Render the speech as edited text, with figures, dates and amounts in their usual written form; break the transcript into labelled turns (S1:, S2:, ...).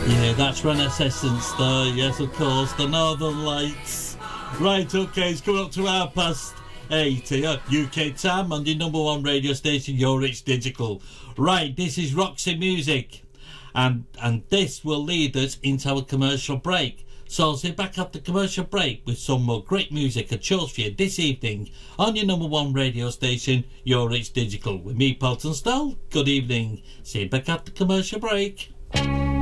S1: Yeah, that's Renaissance there. Yes, of course, the Northern Lights. Right, okay, it's coming up to 8:30 here, UK time, on the number one radio station, Your Rich Digital. Right, this is Roxy Music, and this will lead us into our commercial break. So I'll sit back after commercial break with some more great music I chose for you this evening on your number one radio station, Your Rich Digital, with me, Paul Tunstall. Good evening. See you back after commercial break.